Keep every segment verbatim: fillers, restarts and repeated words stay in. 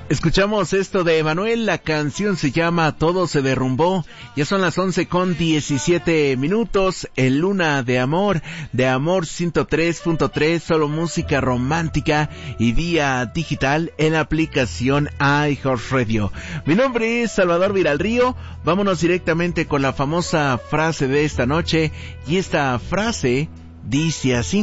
Escuchamos esto de Emanuel, la canción se llama Todo se derrumbó. Ya son las once con diecisiete minutos, en Luna de Amor, de Amor ciento tres punto tres, solo música romántica y vía digital en la aplicación iHeartRadio. Mi nombre es Salvador Viralrío, vámonos directamente con la famosa frase de esta noche, y esta frase dice así: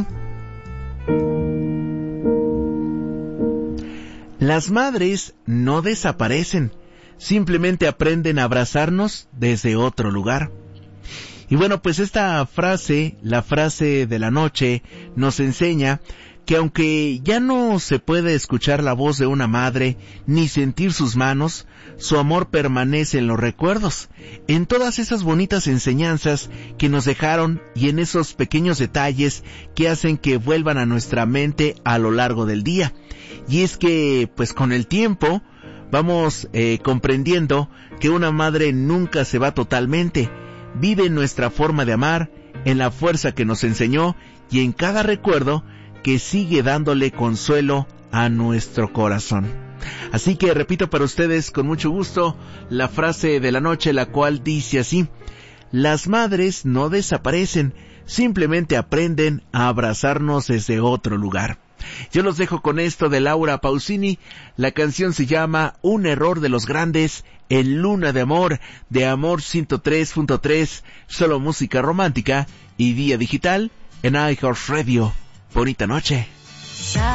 las madres no desaparecen, simplemente aprenden a abrazarnos desde otro lugar. Y bueno, pues esta frase, la frase de la noche, nos enseña que aunque ya no se puede escuchar la voz de una madre, ni sentir sus manos, su amor permanece en los recuerdos, en todas esas bonitas enseñanzas que nos dejaron y en esos pequeños detalles que hacen que vuelvan a nuestra mente a lo largo del día. Y es que, pues con el tiempo, vamos eh, comprendiendo que una madre nunca se va totalmente, vive en nuestra forma de amar, en la fuerza que nos enseñó y en cada recuerdo que sigue dándole consuelo a nuestro corazón. Así que repito para ustedes con mucho gusto la frase de la noche, la cual dice así: las madres no desaparecen, simplemente aprenden a abrazarnos desde otro lugar. Yo los dejo con esto de Laura Pausini. La canción se llama Un error de los grandes, en Luna de Amor, de Amor ciento tres punto tres, solo música romántica y vía digital en iHeartRadio. Bonita noche.